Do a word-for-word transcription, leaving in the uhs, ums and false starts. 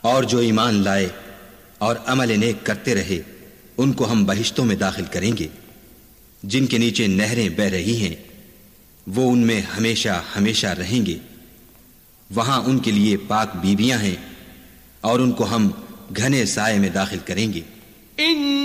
और जो ईमान लाए और अमल नेक करते रहे उनको हम बहिश्तों में दाखिल करेंगे जिनके नीचे नहरें बह रही हैं, वो उनमें हमेशा हमेशा रहेंगे। वहां उनके लिए पाक बीवियां हैं और उनको हम घने साए में दाखिल करेंगे।